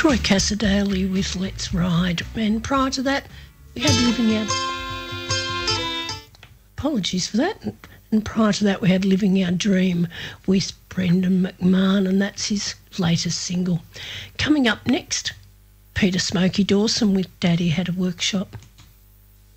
Troy Cassadaly with Let's Ride. And prior to that, we had Living Our... Apologies for that. And prior to that, we had Living Our Dream with Brendan McMahon, and that's his latest single. Coming up next, Peter Smokey Dawson with Daddy Had a Workshop.